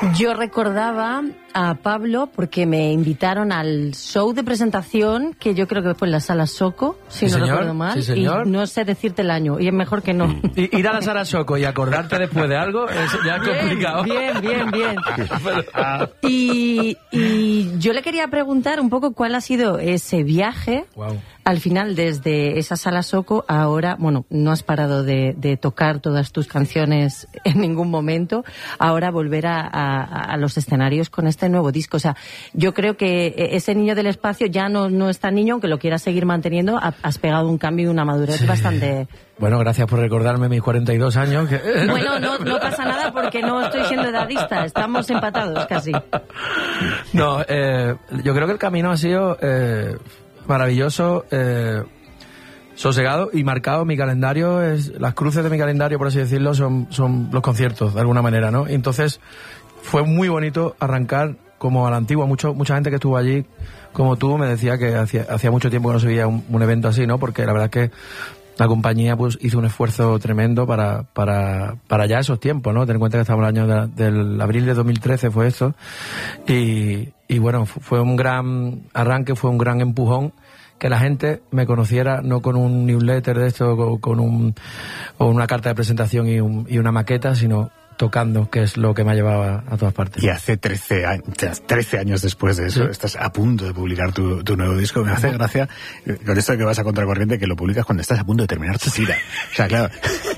Yo recordaba a Pablo porque me invitaron al show de presentación que yo creo que fue en la Sala Soco, si no recuerdo mal, sí, y no sé decirte el año, y es mejor que no. Ir a la Sala Soco y acordarte después de algo es ya complicado. Bien. Y yo le quería preguntar un poco cuál ha sido ese viaje. Wow. Al final, desde esa Sala Soco, ahora, bueno, no has parado de tocar todas tus canciones en ningún momento, ahora volver a los escenarios con este nuevo disco. O sea, yo creo que ese niño del espacio ya no es tan niño, aunque lo quieras seguir manteniendo, has pegado un cambio y una madurez bastante... Bueno, gracias por recordarme mis 42 años. Bueno, no pasa nada porque no estoy siendo edadista, estamos empatados casi. No, yo creo que el camino ha sido... maravilloso, sosegado y marcado. Mi calendario las cruces de mi calendario, por así decirlo, son los conciertos, de alguna manera, ¿no? Y entonces fue muy bonito arrancar como a la antigua. Mucha gente que estuvo allí, como tú, me decía que hacía mucho tiempo que no se veía un evento así, ¿no? Porque la verdad es que la compañía pues hizo un esfuerzo tremendo para ya esos tiempos, ¿no? Ten en cuenta que estamos en el año del abril de 2013 fue esto. Y bueno, fue un gran arranque, fue un gran empujón que la gente me conociera, no con un newsletter de esto, o una carta de presentación y una maqueta, sino tocando, que es lo que me ha llevado a todas partes. Y hace 13 años después de eso, ¿sí? Estás a punto de publicar tu nuevo disco. Me hace gracia, con esto de que vas a contracorriente, que lo publicas cuando estás a punto de terminar tu gira. O sea, claro,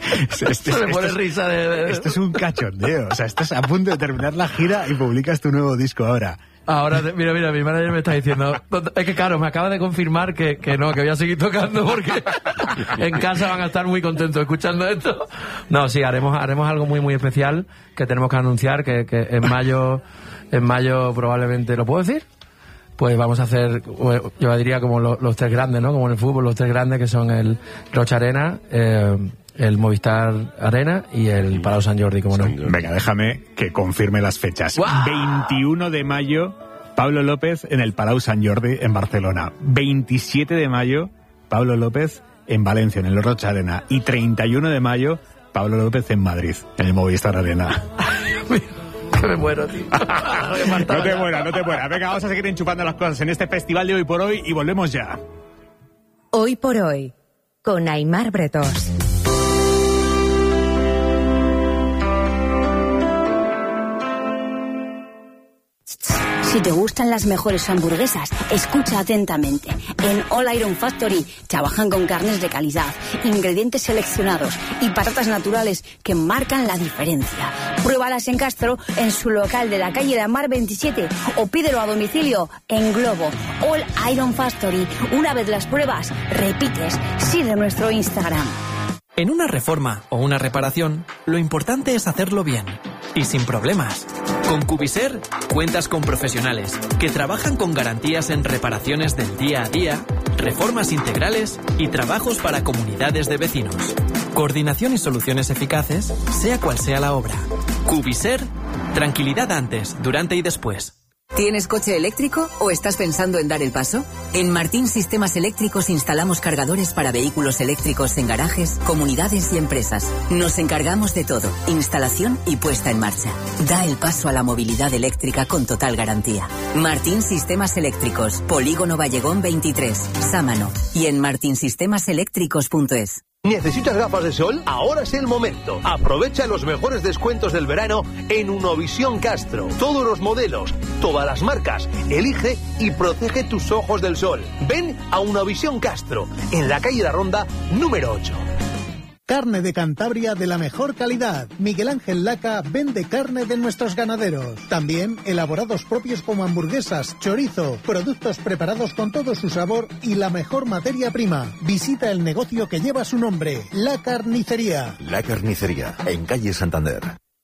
esto es un cachondeo. O sea, estás a punto de terminar la gira y publicas tu nuevo disco ahora. Ahora, mira, mi manager me está diciendo, es que claro, me acaba de confirmar que voy a seguir tocando porque en casa van a estar muy contentos escuchando esto. No, sí, haremos algo muy, muy especial que tenemos que anunciar, que en mayo probablemente, ¿lo puedo decir? Pues vamos a hacer, yo diría como los tres grandes, ¿no? Como en el fútbol, los tres grandes que son el Rocha Arena, el Movistar Arena y el Palau Sant Jordi, como no. Venga, déjame que confirme las fechas. ¡Wow! 21 de mayo, Pablo López en el Palau Sant Jordi en Barcelona. 27 de mayo, Pablo López en Valencia, en el Rocha Arena. Y 31 de mayo, Pablo López en Madrid, en el Movistar Arena. Me muero, tío. No te mueras. Venga, vamos a seguir enchufando las cosas en este festival de Hoy por Hoy y volvemos ya. Hoy por Hoy, con Aimar Bretós. Si te gustan las mejores hamburguesas, escucha atentamente. En All Iron Factory trabajan con carnes de calidad, ingredientes seleccionados y patatas naturales que marcan la diferencia. Pruébalas en Castro, en su local de la calle de Amar 27 o pídelo a domicilio en Globo. All Iron Factory. Una vez las pruebas, repites. Sigue nuestro Instagram. En una reforma o una reparación, lo importante es hacerlo bien y sin problemas. Con Cubiser cuentas con profesionales que trabajan con garantías en reparaciones del día a día, reformas integrales y trabajos para comunidades de vecinos. Coordinación y soluciones eficaces, sea cual sea la obra. Cubiser, tranquilidad antes, durante y después. ¿Tienes coche eléctrico o estás pensando en dar el paso? En Martín Sistemas Eléctricos instalamos cargadores para vehículos eléctricos en garajes, comunidades y empresas. Nos encargamos de todo, instalación y puesta en marcha. Da el paso a la movilidad eléctrica con total garantía. Martín Sistemas Eléctricos, Polígono Vallegón 23, Sámano, y en martinsistemaseletricos.es. ¿Necesitas gafas de sol? Ahora es el momento. Aprovecha los mejores descuentos del verano en Unovisión Castro. Todos los modelos, todas las marcas. Elige y protege tus ojos del sol. Ven a Unovisión Castro, en la calle La Ronda, número 8. Carne de Cantabria de la mejor calidad. Miguel Ángel Laca vende carne de nuestros ganaderos. También elaborados propios como hamburguesas, chorizo, productos preparados con todo su sabor y la mejor materia prima. Visita el negocio que lleva su nombre, La Carnicería. La Carnicería, en calle Santander.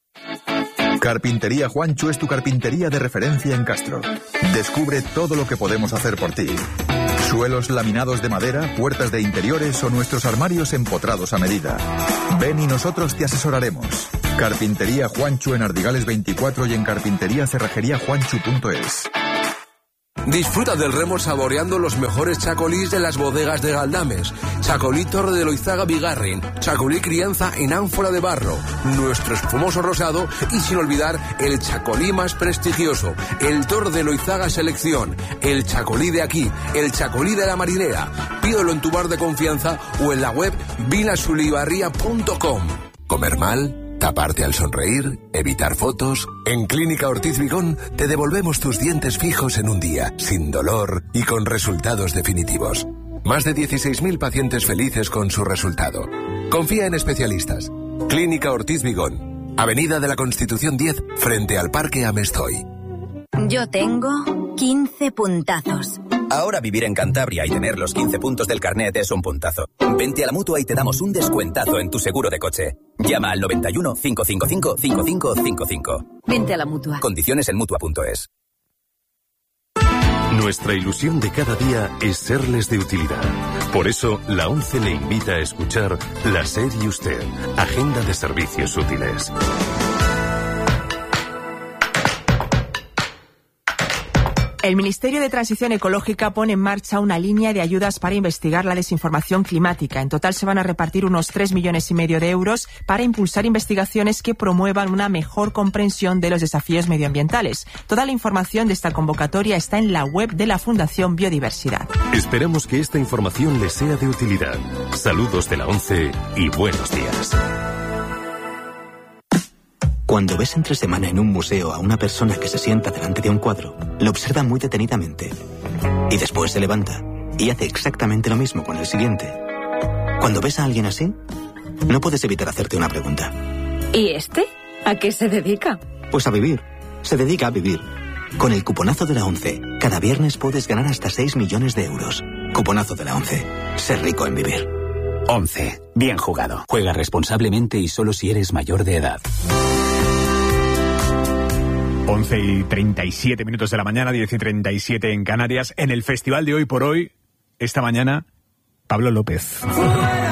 Carpintería Juancho es tu carpintería de referencia en Castro. Descubre todo lo que podemos hacer por ti. Suelos laminados de madera, puertas de interiores o nuestros armarios empotrados a medida. Ven y nosotros te asesoraremos. Carpintería Juancho en Ardigales 24 y en carpinteriacerrajeríajuancho.es. Disfruta del remo saboreando los mejores chacolís de las bodegas de Galdames. Chacolí Torre de Loizaga Bigarren, chacolí crianza en ánfora de barro, nuestro espumoso rosado y sin olvidar el chacolí más prestigioso, el Torre de Loizaga Selección, el chacolí de aquí, el chacolí de la marinera. Pídelo en tu bar de confianza o en la web vinasulibarría.com. ¿Comer mal? ¿Taparte al sonreír? ¿Evitar fotos? En Clínica Ortiz Vigón te devolvemos tus dientes fijos en un día, sin dolor y con resultados definitivos. Más de 16.000 pacientes felices con su resultado. Confía en especialistas. Clínica Ortiz Vigón, Avenida de la Constitución 10, frente al Parque Amestoy. Yo tengo 15 puntazos. Ahora vivir en Cantabria y tener los 15 puntos del carnet es un puntazo. Vente a la Mutua y te damos un descuentazo en tu seguro de coche. Llama al 91 555 5555. Vente a la Mutua. Condiciones en Mutua.es. Nuestra ilusión de cada día es serles de utilidad. Por eso, la ONCE le invita a escuchar La SER y Usted, Agenda de Servicios Útiles. El Ministerio de Transición Ecológica pone en marcha una línea de ayudas para investigar la desinformación climática. En total se van a repartir unos 3,5 millones de euros para impulsar investigaciones que promuevan una mejor comprensión de los desafíos medioambientales. Toda la información de esta convocatoria está en la web de la Fundación Biodiversidad. Esperamos que esta información les sea de utilidad. Saludos de la ONCE y buenos días. Cuando ves entre semana en un museo a una persona que se sienta delante de un cuadro, lo observa muy detenidamente y después se levanta y hace exactamente lo mismo con el siguiente. Cuando ves a alguien así, no puedes evitar hacerte una pregunta. ¿Y este? ¿A qué se dedica? Pues a vivir. Se dedica a vivir. Con el cuponazo de la ONCE, cada viernes puedes ganar hasta 6 millones de euros. Cuponazo de la ONCE. Ser rico en vivir. ONCE. Bien jugado. Juega responsablemente y solo si eres mayor de edad. 11:37 de la mañana, 10:37 en Canarias. En el festival de Hoy por Hoy, esta mañana, Pablo López.